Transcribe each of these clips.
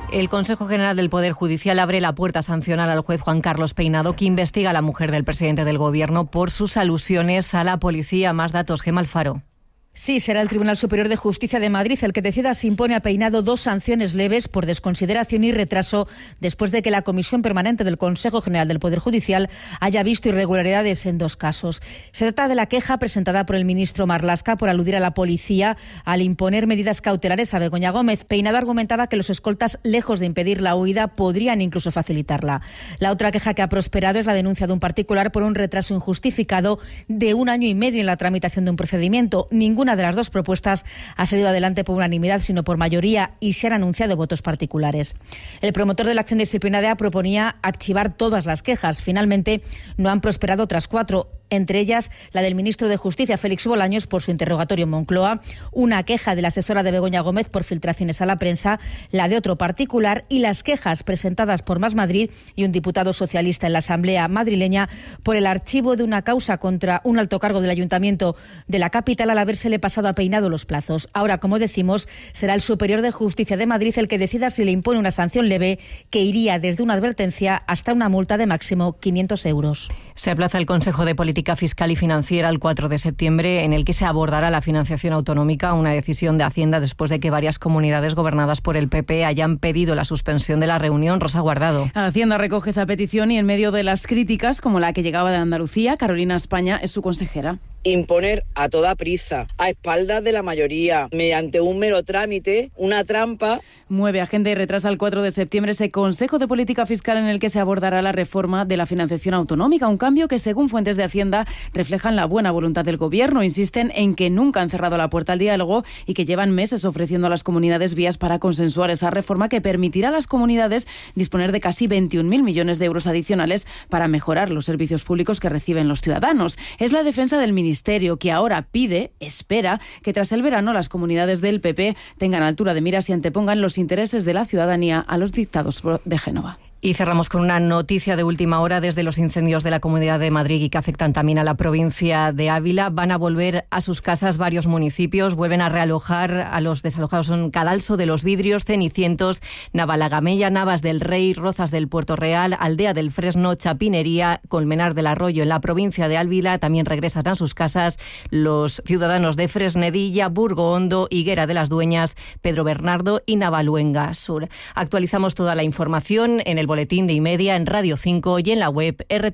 El Consejo General del Poder Judicial abre la puerta sancional al juez Juan Carlos Peinado, que investiga a la mujer del presidente del Gobierno por sus alusiones a la policía. Más datos, Gemma Alfaro. Sí, será el Tribunal Superior de Justicia de Madrid el que decida si impone a Peinado 2 sanciones leves por desconsideración y retraso después de que la Comisión Permanente del Consejo General del Poder Judicial haya visto irregularidades en 2 casos. Se trata de la queja presentada por el ministro Marlaska por aludir a la policía al imponer medidas cautelares a Begoña Gómez. Peinado argumentaba que los escoltas, lejos de impedir la huida, podrían incluso facilitarla. La otra queja que ha prosperado es la denuncia de un particular por un retraso injustificado de 1 año y medio en la tramitación de un procedimiento. Ninguna de las 2 propuestas ha salido adelante por unanimidad, sino por mayoría, y se han anunciado votos particulares. El promotor de la acción disciplinaria proponía archivar todas las quejas. Finalmente, no han prosperado otras 4. Entre ellas la del ministro de Justicia, Félix Bolaños, por su interrogatorio en Moncloa, una queja de la asesora de Begoña Gómez por filtraciones a la prensa, la de otro particular y las quejas presentadas por Más Madrid y un diputado socialista en la Asamblea madrileña por el archivo de una causa contra un alto cargo del Ayuntamiento de la capital al habérsele pasado a Peinado los plazos. Ahora, como decimos, será el Superior de Justicia de Madrid el que decida si le impone una sanción leve que iría desde una advertencia hasta una multa de máximo 500 euros. Se aplaza el Consejo de Política Fiscal y Financiera el 4 de septiembre, en el que se abordará la financiación autonómica, una decisión de Hacienda después de que varias comunidades gobernadas por el PP hayan pedido la suspensión de la reunión. Rosa Guardado. Hacienda recoge esa petición y en medio de las críticas, como la que llegaba de Andalucía, Carolina España es su consejera. Imponer a toda prisa, a espaldas de la mayoría, mediante un mero trámite, una trampa. Mueve agenda y retrasa el 4 de septiembre ese Consejo de Política Fiscal en el que se abordará la reforma de la financiación autonómica, un cambio que, según fuentes de Hacienda, reflejan la buena voluntad del Gobierno. Insisten en que nunca han cerrado la puerta al diálogo y que llevan meses ofreciendo a las comunidades vías para consensuar esa reforma que permitirá a las comunidades disponer de casi 21.000 millones de euros adicionales para mejorar los servicios públicos que reciben los ciudadanos. Es la defensa del Ministerio que ahora espera que tras el verano las comunidades del PP tengan altura de miras y antepongan los intereses de la ciudadanía a los dictados de Génova. Y cerramos con una noticia de última hora desde los incendios de la Comunidad de Madrid y que afectan también a la provincia de Ávila. Van a volver a sus casas varios municipios, vuelven a realojar a los desalojados. Son Cadalso de los Vidrios, Cenicientos, Navalagamella, Navas del Rey, Rozas del Puerto Real, Aldea del Fresno, Chapinería, Colmenar del Arroyo. En la provincia de Ávila también regresan a sus casas los ciudadanos de Fresnedilla, Burgo Hondo, Higuera de las Dueñas, Pedro Bernardo y Navaluenga Sur. Actualizamos toda la información en el boletín de Y-Media, en Radio 5 y en la web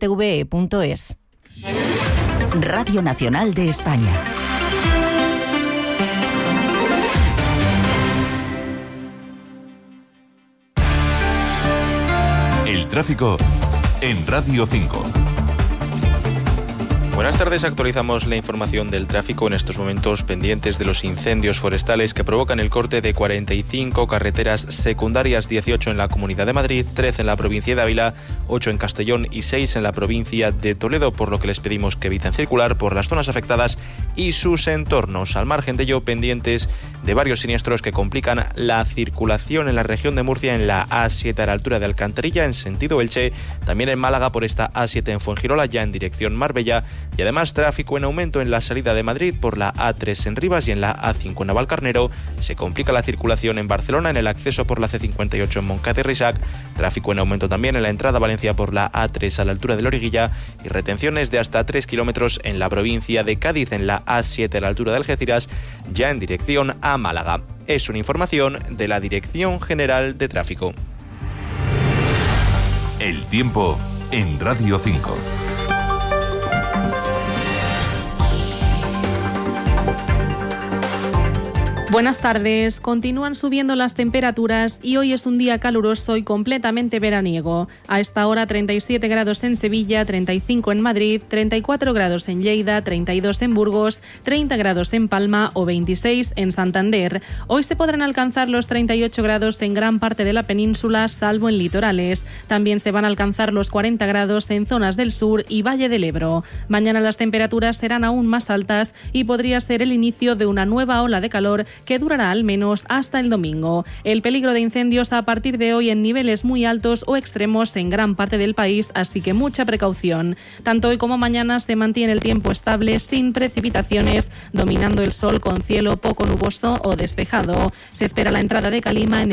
rtve.es. Radio Nacional de España. El tráfico en Radio 5. Buenas tardes, actualizamos la información del tráfico en estos momentos pendientes de los incendios forestales que provocan el corte de 45 carreteras secundarias, 18 en la Comunidad de Madrid, 13 en la provincia de Ávila, 8 en Castellón y 6 en la provincia de Toledo, por lo que les pedimos que eviten circular por las zonas afectadas y sus entornos. Al margen de ello, pendientes de varios siniestros que complican la circulación en la región de Murcia en la A7 a la altura de Alcantarilla en sentido Elche, también en Málaga por esta A7 en Fuengirola ya en dirección Marbella, y además tráfico en aumento en la salida de Madrid por la A3 en Rivas y en la A5 en Navalcarnero. Se complica la circulación en Barcelona en el acceso por la C58 en Montcada y Reixac. Tráfico en aumento también en la entrada a Valencia por la A3 a la altura de Loriguilla y retenciones de hasta 3 kilómetros en la provincia de Cádiz en la A7 a la altura de Algeciras ya en dirección a Málaga. Es una información de la Dirección General de Tráfico. El tiempo en Radio 5. Buenas tardes. Continúan subiendo las temperaturas y hoy es un día caluroso y completamente veraniego. A esta hora 37 grados en Sevilla, 35 en Madrid, 34 grados en Lleida, 32 en Burgos, 30 grados en Palma o 26 en Santander. Hoy se podrán alcanzar los 38 grados en gran parte de la península, salvo en litorales. También se van a alcanzar los 40 grados en zonas del sur y Valle del Ebro. Mañana las temperaturas serán aún más altas y podría ser el inicio de una nueva ola de calor que durará al menos hasta el domingo. El peligro de incendios a partir de hoy en niveles muy altos o extremos en gran parte del país, así que mucha precaución. Tanto hoy como mañana se mantiene el tiempo estable sin precipitaciones, dominando el sol con cielo poco nuboso o despejado. Se espera la entrada de calima en el